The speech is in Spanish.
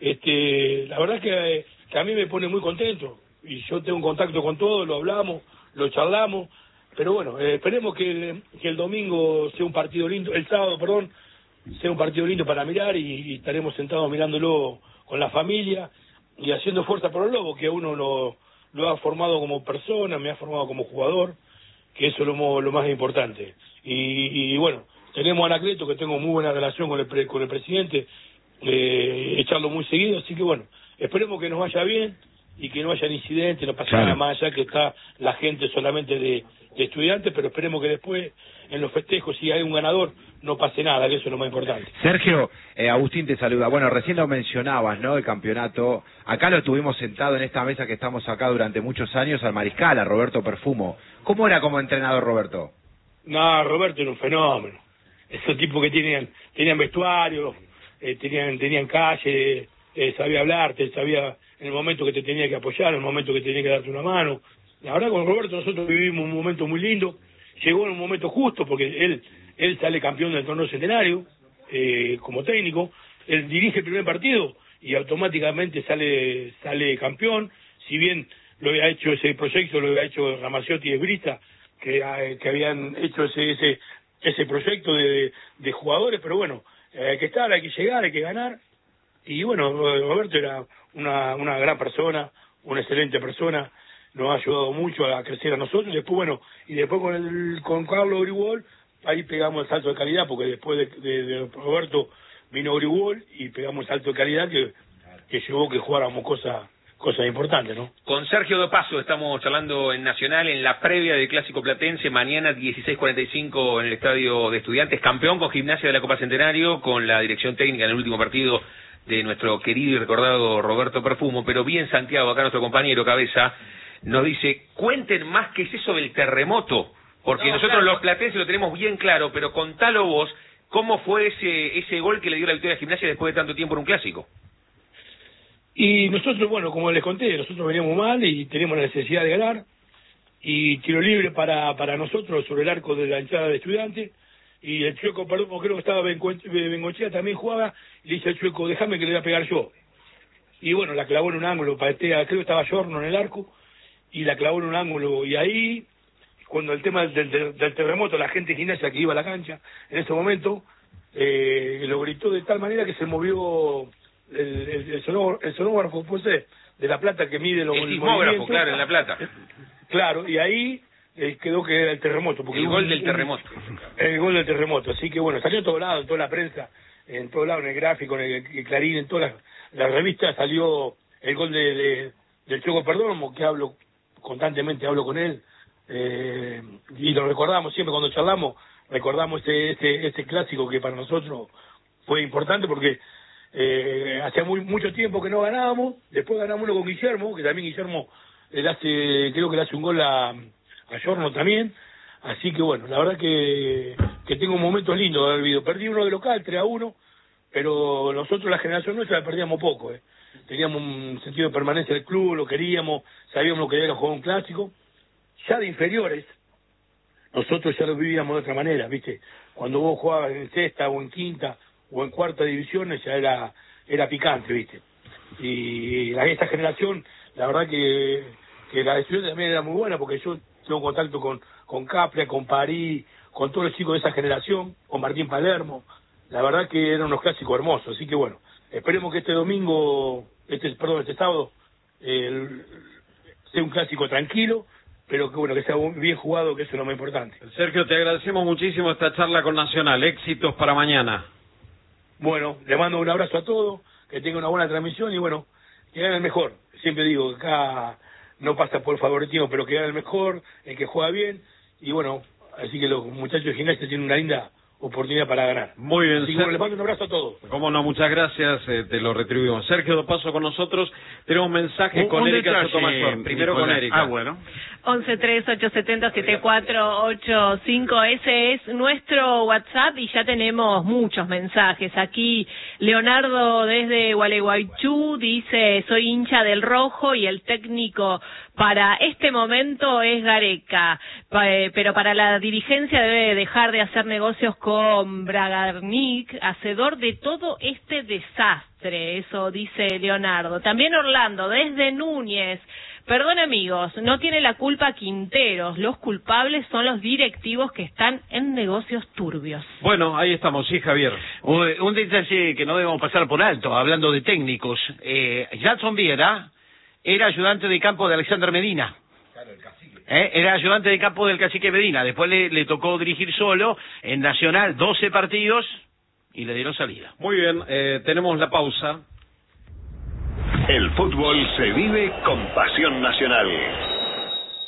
La verdad que a mí me pone muy contento, y yo tengo un contacto con todos, lo hablamos, lo charlamos, pero bueno, esperemos que el domingo sea un partido lindo, el sábado, perdón, sea un partido lindo para mirar, y estaremos sentados mirándolo con la familia y haciendo fuerza por el Lobo, que uno lo ha formado como persona, me ha formado como jugador, que eso es lo más importante. Y bueno, tenemos a Anacleto, que tengo muy buena relación con el presidente, echarlo muy seguido, así que bueno, esperemos que nos vaya bien y que no haya incidentes, no pase nada más allá, que está la gente solamente de estudiantes, pero esperemos que después en los festejos, si hay un ganador, no pase nada, que eso es lo más importante. Sergio, Agustín te saluda. Bueno, recién lo mencionabas, ¿no? El campeonato. Acá lo tuvimos sentado en esta mesa que estamos acá durante muchos años al mariscal, a Roberto Perfumo. ¿Cómo era como entrenador, Roberto? No, Roberto era un fenómeno. Esos tipos que tenían vestuario, tenían calle, sabía hablarte, sabía en el momento que te tenía que apoyar, en el momento que tenía que darte una mano. La verdad, con Roberto nosotros vivimos un momento muy lindo. Llegó en un momento justo, porque él sale campeón del torneo centenario, como técnico. Él dirige el primer partido y automáticamente sale campeón. Si bien lo había hecho ese proyecto, lo había hecho Ramaciotti y Esbrita, que habían hecho ese proyecto de jugadores, pero bueno, hay que estar, hay que llegar, hay que ganar. Y bueno, Roberto era una gran persona, una excelente persona, nos ha ayudado mucho a crecer a nosotros. Después, bueno, y después con Carlos Grigol, ahí pegamos el salto de calidad, porque después de Roberto vino Grigol y pegamos el salto de calidad que llevó que jugáramos cosas importantes, ¿no? Con Sergio de Paso estamos charlando en Nacional en la previa del Clásico Platense, mañana 16:45 en el Estadio de Estudiantes, campeón con Gimnasia de la Copa Centenario, con la dirección técnica en el último partido de nuestro querido y recordado Roberto Perfumo. Pero bien, Santiago, acá nuestro compañero Cabeza, nos dice, cuenten más qué es eso del terremoto, porque nosotros claro, los platenses lo tenemos bien claro, pero contalo vos, ¿cómo fue ese gol que le dio la victoria a Gimnasia después de tanto tiempo en un clásico? Y nosotros, bueno, como les conté, nosotros veníamos mal y teníamos la necesidad de ganar, y tiro libre para nosotros sobre el arco de la hinchada de Estudiantes, y el Chueco, perdón, creo que estaba Bengochea, también jugaba, y le dice al Chueco, déjame que le voy a pegar yo. Y bueno, la clavó en un ángulo, creo que estaba Giorno en el arco, y la clavó en un ángulo, y ahí, cuando el tema del terremoto, la gente de Gimnasia que iba a la cancha, en ese momento, lo gritó de tal manera que se movió el sonógrafo, pues, de La Plata, que mide los sismógrafo, claro, en La Plata. Claro, y ahí quedó que era el terremoto. Porque el gol del terremoto. El gol del terremoto, así que bueno, salió en todos lados, en toda la prensa, en todos lados, en el Gráfico, en el Clarín, en todas las revistas salió el gol del Chueco Perdomo, que constantemente hablo con él, y lo recordamos siempre cuando charlamos, recordamos este clásico que para nosotros fue importante, porque hacía mucho tiempo que no ganábamos. Después ganamos uno con Guillermo, que también Guillermo creo que le hace un gol a Giorno también. Así que bueno, la verdad que tengo momentos lindos de haber vivido. Perdí uno de local, 3-1, pero nosotros, la generación nuestra, la perdíamos poco. Teníamos un sentido de permanencia del club, lo queríamos, sabíamos lo que era jugar un clásico. Ya de inferiores, nosotros ya lo vivíamos de otra manera, ¿viste? Cuando vos jugabas en sexta o en quinta o en cuarta división, ya era picante, ¿viste? Y esta generación, la verdad que la decisión también era muy buena, porque yo tengo contacto con Capria, con París, con todos los chicos de esa generación, con Martín Palermo. La verdad que eran unos clásicos hermosos, así que bueno, esperemos que este sábado, sea un clásico tranquilo, pero que bueno, que sea bien jugado, que eso es lo más importante. Sergio, te agradecemos muchísimo esta charla con Nacional. Éxitos para mañana. Bueno, le mando un abrazo a todos, que tengan una buena transmisión y bueno, que hagan el mejor. Siempre digo, acá no pasa por favoritismo, pero que hagan el mejor, el que juega bien, y bueno, así que los muchachos de Gimnasia tienen una linda oportunidad para ganar. Muy bien. Así que bueno, les mando un abrazo a todos. Cómo no, muchas gracias, te lo retribuimos. Sergio de Paso con nosotros. Tenemos un mensaje con Erika Sotomayor. Primero con Erika. Bueno. 1138707485, ese es nuestro WhatsApp y ya tenemos muchos mensajes. Aquí Leonardo desde Gualeguaychú dice, soy hincha del Rojo y el técnico para este momento es Gareca, pero para la dirigencia debe dejar de hacer negocios con con Bragarnik, hacedor de todo este desastre, eso dice Leonardo. También Orlando, desde Núñez. Perdón amigos, no tiene la culpa Quinteros, los culpables son los directivos que están en negocios turbios. Bueno, ahí estamos, sí, Javier. Un detalle que no debemos pasar por alto, hablando de técnicos. Jackson Viera era ayudante de campo de Alexander Medina. Era ayudante de campo del cacique Medina. Después le tocó dirigir solo en Nacional 12 partidos y le dieron salida. Muy bien, tenemos la pausa. El fútbol se vive con pasión nacional.